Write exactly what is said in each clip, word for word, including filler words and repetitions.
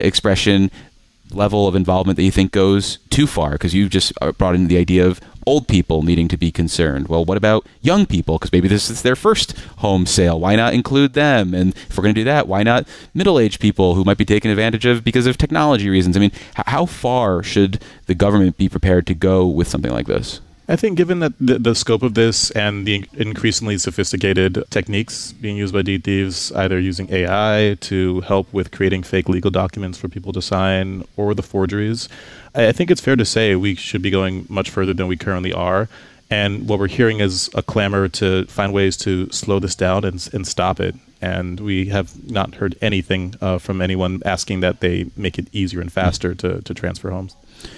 expression level of involvement that you think goes too far? Because you just brought in the idea of old people needing to be concerned. Well, what about young people? Because maybe this is their first home sale. Why not include them? And if we're going to do that, why not middle-aged people who might be taken advantage of because of technology reasons? I mean, h- how far should the government be prepared to go with something like this? I think given that the, the scope of this and the increasingly sophisticated techniques being used by deed thieves, either using A I to help with creating fake legal documents for people to sign or the forgeries, I think it's fair to say we should be going much further than we currently are. And what we're hearing is a clamor to find ways to slow this down and, and stop it. And we have not heard anything uh, from anyone asking that they make it easier and faster to, to transfer homes.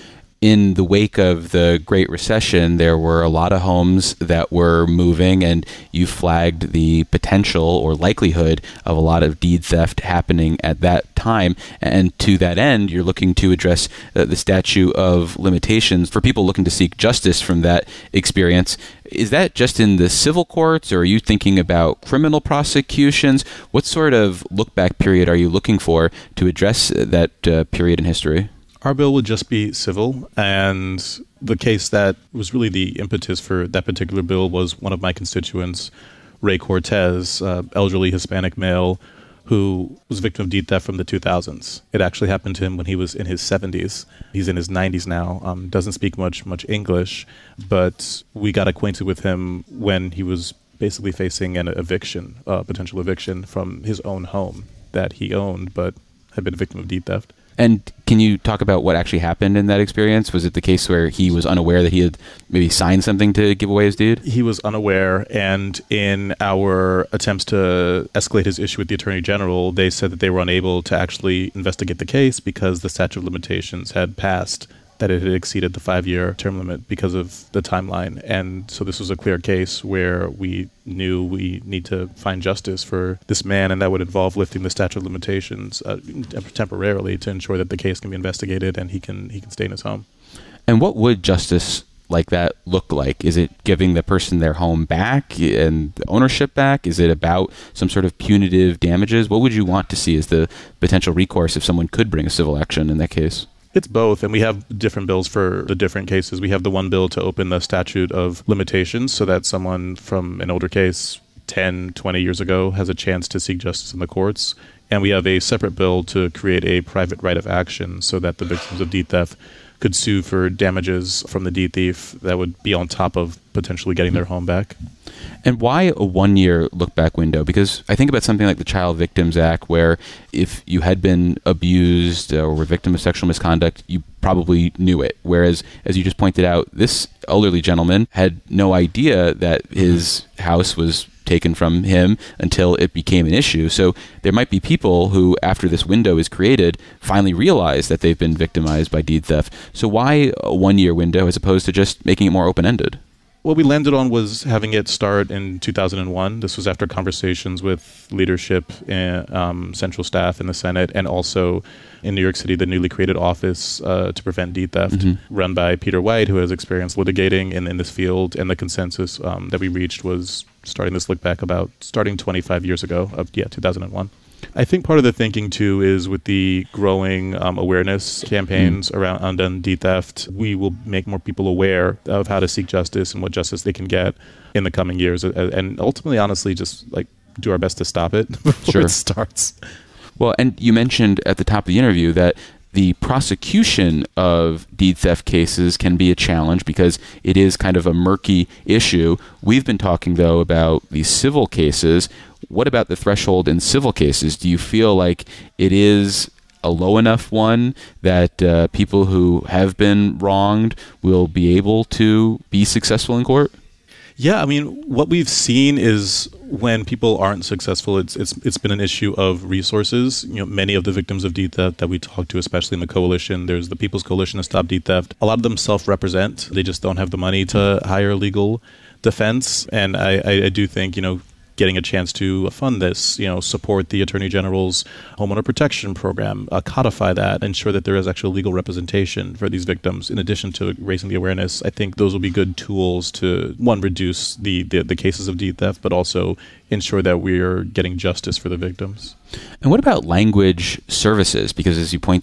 In the wake of the Great Recession, there were a lot of homes that were moving, and you flagged the potential or likelihood of a lot of deed theft happening at that time. And to that end, you're looking to address uh, the statute of limitations for people looking to seek justice from that experience. Is that just in the civil courts, or are you thinking about criminal prosecutions? What sort of look-back period are you looking for to address that uh, period in history? Our bill would just be civil, and the case that was really the impetus for that particular bill was one of my constituents, Ray Cortez, uh, elderly Hispanic male who was a victim of deed theft from the two thousands. It actually happened to him when he was in his seventies. He's in his nineties now, um, doesn't speak much much English, but we got acquainted with him when he was basically facing an eviction, a potential eviction from his own home that he owned, but had been a victim of deed theft. And can you talk about what actually happened in that experience? Was it the case where he was unaware that he had maybe signed something to give away his deed? He was unaware, and in our attempts to escalate his issue with the Attorney General, they said that they were unable to actually investigate the case because the statute of limitations had passed, that it had exceeded the five-year term limit because of the timeline. And so this was a clear case where we knew we need to find justice for this man, and that would involve lifting the statute of limitations uh, temporarily to ensure that the case can be investigated and he can he can stay in his home. And what would justice like that look like? Is it giving the person their home back and the ownership back? Is it about some sort of punitive damages? What would you want to see as the potential recourse if someone could bring a civil action in that case? It's both, and we have different bills for the different cases. We have the one bill to open the statute of limitations so that someone from an older case ten, twenty years ago has a chance to seek justice in the courts. And we have a separate bill to create a private right of action so that the victims of deed theft could sue for damages from the deed thief that would be on top of potentially getting their home back. And why a one-year look-back window? Because I think about something like the Child Victims Act, where if you had been abused or were a victim of sexual misconduct, you probably knew it. Whereas, as you just pointed out, this elderly gentleman had no idea that his house was taken from him until it became an issue. So there might be people who, after this window is created, finally realize that they've been victimized by deed theft. So why a one-year window as opposed to just making it more open-ended? What we landed on was having it start in two thousand one. This was after conversations with leadership and um, central staff in the Senate, and also in New York City, the newly created Office uh, to Prevent Deed Theft, mm-hmm. run by Peter White, who has experience litigating in, in this field. And the consensus um, that we reached was starting this look back about starting twenty-five years ago, of yeah, two thousand one. I think part of the thinking, too, is with the growing um, awareness campaigns mm. around undone deed theft, we will make more people aware of how to seek justice and what justice they can get in the coming years. And ultimately, honestly, just like do our best to stop it before sure. it starts. Well, and you mentioned at the top of the interview that the prosecution of deed theft cases can be a challenge because it is kind of a murky issue. We've been talking, though, about the civil cases. What about the threshold in civil cases? Do you feel like it is a low enough one that uh, people who have been wronged will be able to be successful in court? Yeah, I mean, what we've seen is when people aren't successful, it's it's it's been an issue of resources. You know, many of the victims of deed theft that we talk to, especially in the coalition, there's the People's Coalition to Stop Deed Theft. A lot of them self-represent. They just don't have the money to hire legal defense. And I, I, I do think, you know, getting a chance to fund this, you know, support the Attorney General's homeowner protection program, uh, codify that, ensure that there is actual legal representation for these victims, in addition to raising the awareness. I think those will be good tools to, one, reduce the, the, the cases of deed theft, but also ensure that we are getting justice for the victims. And what about language services? Because as you point